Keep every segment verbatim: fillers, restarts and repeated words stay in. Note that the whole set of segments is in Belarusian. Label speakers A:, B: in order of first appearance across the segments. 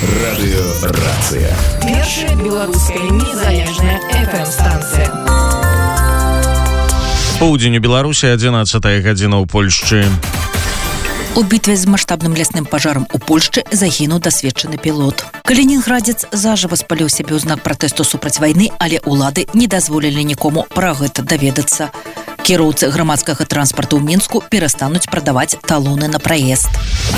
A: Радыёрацыя.
B: Першая беларуская незалежная эф эм-станцыя.
C: Поўдзень у Беларусі, адзінаццатая гадзіна ў Польшчы.
D: У бітве з маштабным лясным пажарам у Польшчы загінуў дасведчаны пілот. Калінінградзец зажыва спаліў сябе ў знак пратэсту супраць вайны, але ўлады не дазволілі нікому пра гэта даведацца. Кіроўцы грамадскага транспарту ў Мінску перастануць прадаваць талоны на праезд.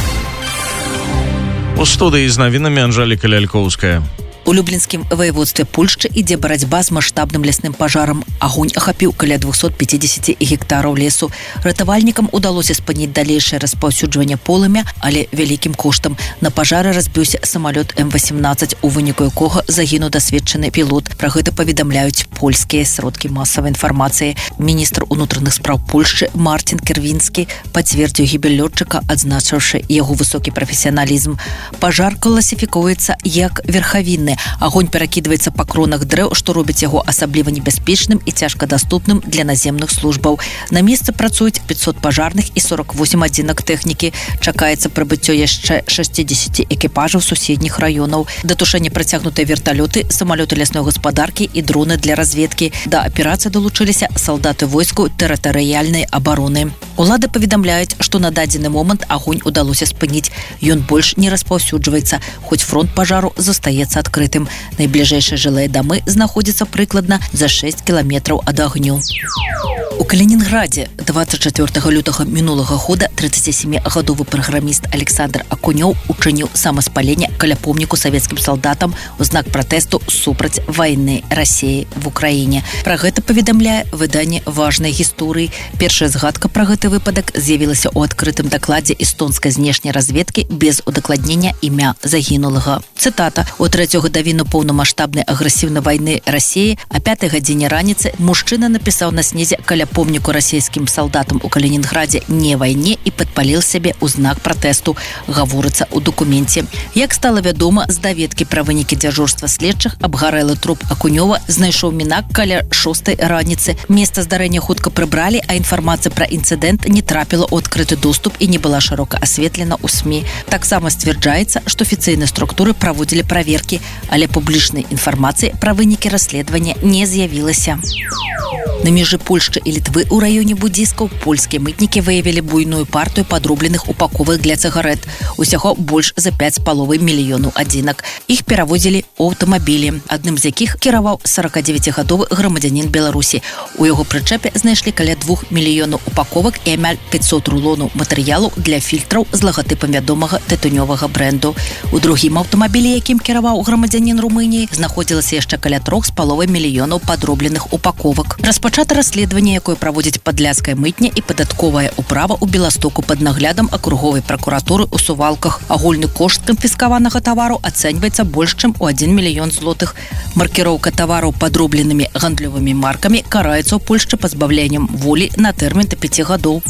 C: У студыі з навінамі Анжэліка Лялькоўская.
D: У Люблінскім ваяводстве Польшчы ідзе барацьба з маштабным лясным пажарам. Агонь ахапіў каля двухсот пятидесяти гектараў лесу. Ратавальнікам удалося спыніць далейшае распаўсюджванне полымя, але вялікім коштам. На пажары разбіўся самалёт эм васемнаццаць, у выніку якога загінуў дасведчаны пілот. Пра гэта паведамляюць польскія сродкі масавай інфармацыі. Міністр унутраных спраў Польшчы Мартін Кервінскі пацвердзіў гібель лётчыка, адзначыўшы яго высокі прафесіяналізм. Пажар класіфікуецца як верхавінны. Агонь перакідваецца па кронах дрэў, што робіць яго асабліва небяспечным і цяжкадаступным для наземных службаў. На месцы працуюць пятьсот пажарных і сорок восемь адзінак тэхнікі. Чакаецца прыбыццё яшчэ шестидесяти экіпажаў суседніх раёнаў. Да тушэння працягнутыя верталёты, самалёты лясной гаспадаркі і дроны для разведкі. Да аперацыі далучыліся салдаты войскаў тэрытарыяльнай абароны. Улады паведамляюць, што на дадзены момант агонь удалося спыніць. Ён больш не распаўсюджваецца, хоць фронт пажару застаецца адкрытым. Найбліжэйшыя жылыя дамы знаходзяцца прыкладна за шесть кіламетраў ад агню. У Калінінградзе двадцать четвёртага лютага мінулага года тридцатисемігадовы праграміст Александр Акунёў учыніў самаспаленне каля помніку савецкім салдатам у знак пратэсту супраць вайны Расіі в Украіне. Пра гэта паведамляе выданне важнай гісторыі. Першая згадка пра гэты выпадак з'явілася ў адкрытым дакладзе эстонскай знешняй разведкі без удакладнення імя загінулага. Цытата: «У трэцюю гадавіну поўнамаштабнай агрэсіўнай вайны Расіі а пятай гадзіне раніцы мужчына напісаў на снезе каля помніку расійскім салдатам у Калінінградзе «Не вайне» і падпаліў сябе ў знак пратэсту», гаворыцца ў дакуменце. Як стала вядома, з даведкі пра вынікі дзяжурства следчых абгарэлы труп Акунёва знайшоў мінак каля шостай раніцы. Месца здарэння хутка прыбралі, а інфармацыя пра інцыдэнт не трапіла ў адкрыты доступ і не была шырока асветлена ў СМІ. Таксама сцвярджаецца, што афіцыйныя структуры праводзілі праверкі, але публічнай інфармацыі пра вынікі расследавання не з'явілася. На межы Польшчы і Літвы ў раёне Будзіскаў польскія мытнікі выявілі буйную партыю падробленых упаковак для цыгарэт. Усяго больш за пяць з паловай мільёнаў адзінак. Іх перавозілі ў аўтамабілі, адным з якіх кіраваў сорокадзевяцігадовы грамадзянін Беларусі. У яго прычэпе знайшлі каля двух мільёнаў упаковак і амаль пятьсот рулонаў матэрыялу для фільтраў з лагатыпам вядомага тытунёвага брэнду. У другім аўтамабілі, якім кіраваў грамадзянін Румыніі, знаходзілася яшчэ каля трох з паловай мільёнаў падробленых упаковак. Распачата расследаванне, якое праводзіць падляцкая мытня і падатковая ўправа ў Беластоку пад наглядам акруговай пракуратуры ў Сувалках. Агульны кошт канфіскаванага тавару ацэньваецца больш чым у адзін мільён злотых. Маркіроўка тавараў падробленымі гандлёвымі маркамі караецца ў Польшчы пазбаўленнем волі на тэрмін да пяці гадоў.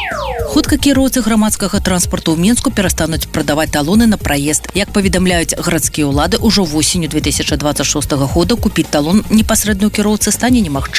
D: Хутка кіроўцы грамадскага транспарту ў Мінску перастануць прадаваць талоны на праезд. Як паведамляюць гарадскія ўлады, ужо восенню две тысячи двадцать шостага года купіць талон непасрэдна ў кіроўцы стане немагчыма.